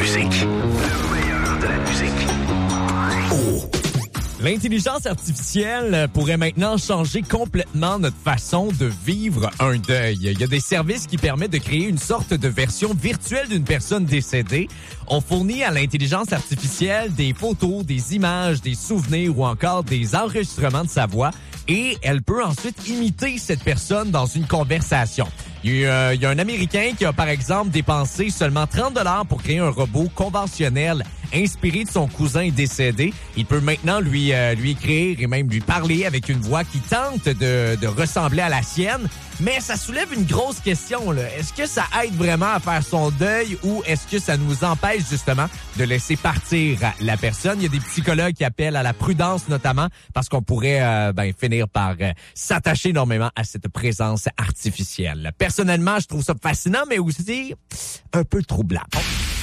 musique. Le meilleur de la musique. Oh. L'intelligence artificielle pourrait maintenant changer complètement notre façon de vivre un deuil. Il y a des services qui permettent de créer une sorte de version virtuelle d'une personne décédée. On fournit à l'intelligence artificielle des photos, des images, des souvenirs ou encore des enregistrements de sa voix et elle peut ensuite imiter cette personne dans une conversation. Il y a un Américain qui a, par exemple, dépensé seulement 30$ pour créer un robot conventionnel inspiré de son cousin décédé. Il peut maintenant lui écrire et même lui parler avec une voix qui tente de ressembler à la sienne. Mais ça soulève une grosse question, là. Est-ce que ça aide vraiment à faire son deuil ou est-ce que ça nous empêche justement de laisser partir la personne? Il y a des psychologues qui appellent à la prudence notamment parce qu'on pourrait finir par s'attacher énormément à cette présence artificielle. Personnellement, je trouve ça fascinant, mais aussi un peu troublant.